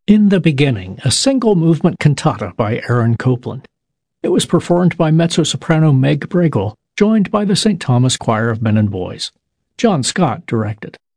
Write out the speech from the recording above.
In the Beginning, a single-movement cantata by Aaron Copland. It was performed by mezzo-soprano Meg Bregel, joined by the St. Thomas Choir of Men and Boys. John Scott directed.